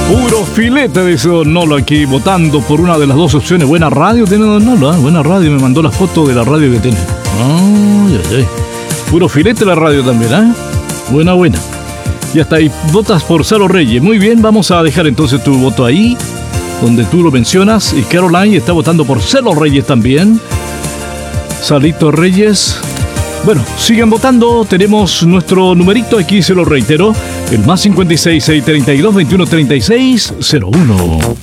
Puro filete, dice Don Nolo aquí, votando por una de las dos opciones. Buena radio tiene Don Nolo, ¿eh? Buena radio, me mandó la foto de la radio que tiene. Ay, ay, ay. Puro filete la radio también, ¿eh? Buena, buena. Y hasta ahí votas por Salo Reyes. Muy bien, vamos a dejar entonces tu voto ahí, donde tú lo mencionas. Y Caroline está votando por Salo Reyes también. Salito Reyes. Bueno, sigan votando. Tenemos nuestro numerito aquí, se lo reitero. El +56 632 21 36 01.